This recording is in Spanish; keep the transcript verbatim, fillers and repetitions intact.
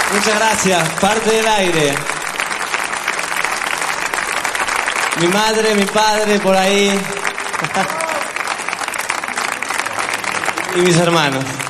Muchas gracias. Parte del aire. Mi madre, mi padre, por ahí. Y mis hermanos.